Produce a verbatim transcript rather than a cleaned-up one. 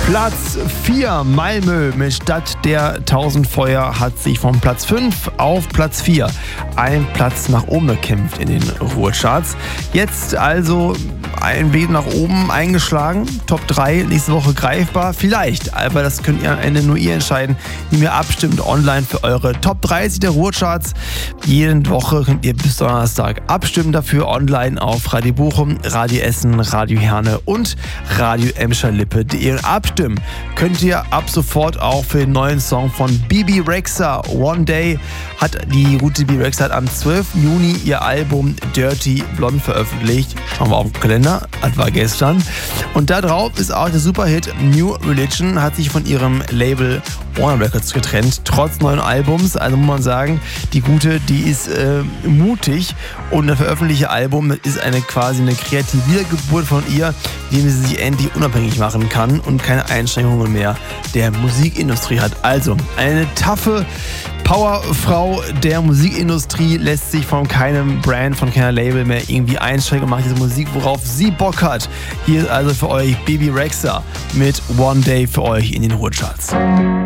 Platz vier, Malmö mit Stadt der tausend Feuer hat sich von Platz fünf auf Platz vier einen Platz nach oben gekämpft in den Ruhrcharts. Jetzt also ein Weg nach oben eingeschlagen, Top drei nächste Woche greifbar, vielleicht, aber das könnt ihr am Ende nur ihr entscheiden, die mir abstimmt online für eure Top dreißig der Ruhrcharts. Jede Woche könnt ihr bis Donnerstag abstimmen dafür online auf Radio Bochum, Radio Essen, Radio Herne und Radio Emscher-Lippe. Ihr abstimmen könnt ihr ab sofort auch für den neuen Song von Bebe Rexha, One Day. Hat die gute Bebe Rexha am zwölften Juni ihr Album Dirty Blonde veröffentlicht. Schauen wir auf den Kalender, das war gestern. Und da drauf ist auch der Superhit New Religion, hat sich von ihrem Label Warner Records getrennt, trotz neuen Albums. Also muss man sagen, die gute, die ist äh, mutig und das veröffentlichte Album ist eine quasi eine kreative Wiedergeburt von ihr, indem sie sich endlich unabhängig machen kann und keine Einschränkungen mehr der Musikindustrie hat. Also eine taffe Powerfrau der Musikindustrie, lässt sich von keinem Brand, von keiner Label mehr irgendwie einschränken und macht diese Musik, worauf sie Bock hat. Hier ist also für euch Bebe Rexha mit One Day für euch in den Ruhrcharts.